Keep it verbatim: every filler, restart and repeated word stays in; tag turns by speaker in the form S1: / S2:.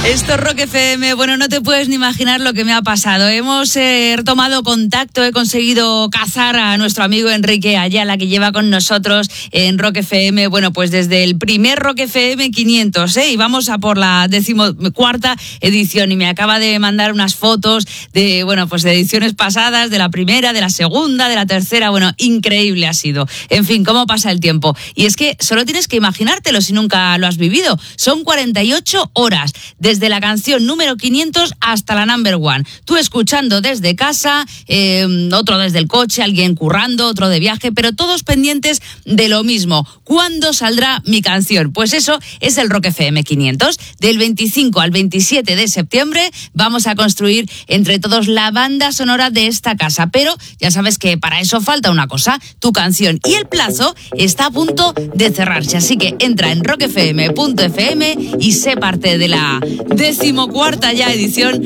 S1: Esto es Rock F M. Bueno, no te puedes ni imaginar lo que me ha pasado. Hemos eh, retomado contacto, he conseguido cazar a nuestro amigo Enrique Ayala, que lleva con nosotros en Rock F M, bueno, pues desde el primer Rock F M quinientos, ¿eh? Y vamos a por la decimocuarta edición, y me acaba de mandar unas fotos de, bueno, pues de ediciones pasadas, de la primera, de la segunda, de la tercera. Bueno, increíble ha sido. En fin, cómo pasa el tiempo. Y es que solo tienes que imaginártelo si nunca lo has vivido. Son cuarenta y ocho horas, desde la canción número quinientos hasta la number one. Tú escuchando desde casa, eh, otro desde el coche, alguien currando, otro de viaje, pero todos pendientes de lo mismo. ¿Cuándo saldrá mi canción? Pues eso es el Rock F M quinientos. Del veinticinco al veintisiete de septiembre vamos a construir entre todos la banda sonora de esta casa. Pero ya sabes que para eso falta una cosa, tu canción. Y el plazo está a punto de cerrarse. Así que entra en rock f m punto f m y sé parte de la decimocuarta ya edición